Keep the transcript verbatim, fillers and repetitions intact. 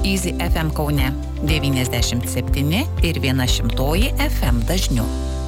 Easy F M Kaune devyniasdešimt septyni ir viena šimtoji F M dažniu.